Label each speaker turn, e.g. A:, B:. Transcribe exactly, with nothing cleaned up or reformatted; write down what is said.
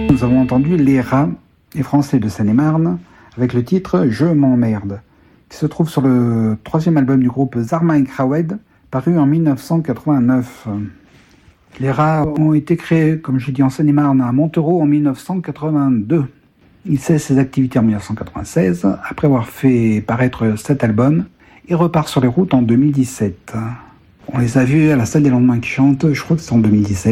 A: Nous avons entendu Les Rats, les Français de Seine-et-Marne, avec le titre « Je m'emmerde », qui se trouve sur le troisième album du groupe Zarma et Krawed, paru en dix-neuf cent quatre-vingt-neuf. Les Rats ont été créés, comme je dis, en Seine-et-Marne, à Montereau en dix-neuf cent quatre-vingt-deux. Il cesse ses activités en dix-neuf cent quatre-vingt-seize, après avoir fait paraître cet album, et repart sur les routes en deux mille dix-sept. On les a vus à la Salle des Lendemains qui chantent, je crois que c'est en deux mille dix-sept.